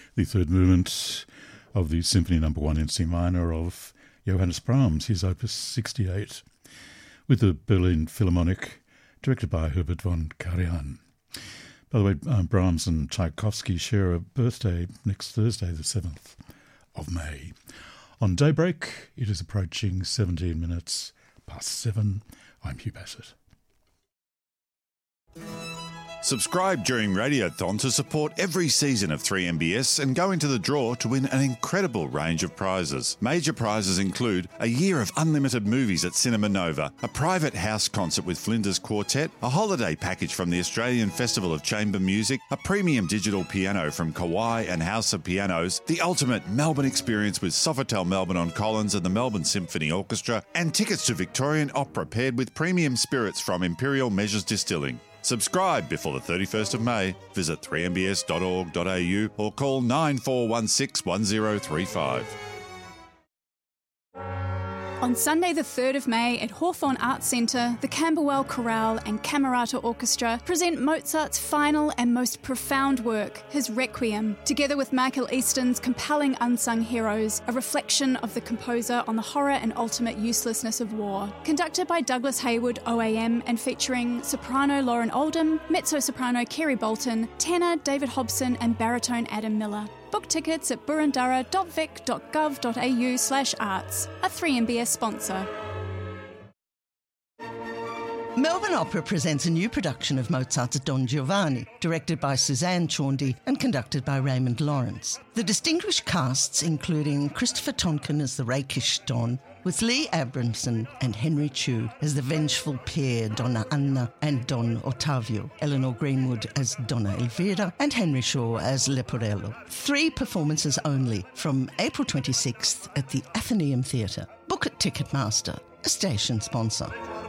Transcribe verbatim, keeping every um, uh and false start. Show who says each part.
Speaker 1: the third movement of the Symphony Number One in C minor of Johannes Brahms, his Opus sixty-eight, with the Berlin Philharmonic, directed by Herbert von Karajan. By the way, um, Brahms and Tchaikovsky share a birthday next Thursday, the seventh of May. On Daybreak, it is approaching seventeen minutes past seven. I'm Hugh Bassett.
Speaker 2: Subscribe during Radiothon to support every season of three M B S and go into the draw to win an incredible range of prizes. Major prizes include a year of unlimited movies at Cinema Nova, a private house concert with Flinders Quartet, a holiday package from the Australian Festival of Chamber Music, a premium digital piano from Kawai and House of Pianos, the ultimate Melbourne experience with Sofitel Melbourne on Collins and the Melbourne Symphony Orchestra, and tickets to Victorian Opera paired with premium spirits from Imperial Measures Distilling. Subscribe before the thirty-first of May. Visit three m b s dot org dot a u or call nine four one six one zero three five.
Speaker 3: On Sunday the third of May at Hawthorn Arts Centre, the Camberwell Chorale and Camerata Orchestra present Mozart's final and most profound work, his Requiem, together with Michael Easton's compelling Unsung Heroes, a reflection of the composer on the horror and ultimate uselessness of war. Conducted by Douglas Hayward O A M and featuring soprano Lauren Oldham, mezzo-soprano Kerry Bolton, tenor David Hobson and baritone Adam Miller. Book tickets at burundara dot vic dot gov dot a u slash arts, a three M B S sponsor.
Speaker 4: Melbourne Opera presents a new production of Mozart's Don Giovanni, directed by Suzanne Chaundy and conducted by Raymond Lawrence. The distinguished casts including Christopher Tonkin as the rakish Don, with Lee Abramson and Henry Chu as the vengeful pair Donna Anna and Don Ottavio, Eleanor Greenwood as Donna Elvira, and Henry Shaw as Leporello. Three performances only from April twenty-sixth at the Athenaeum Theatre. Book at Ticketmaster, a station sponsor.